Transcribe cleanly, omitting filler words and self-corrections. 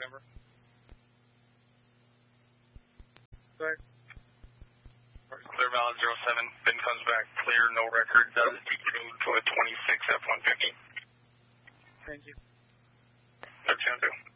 whatever. Go ahead. Clear valid 07. Bin comes back clear, no records. That is decode to a 26 F-150. Thank you. That's 2.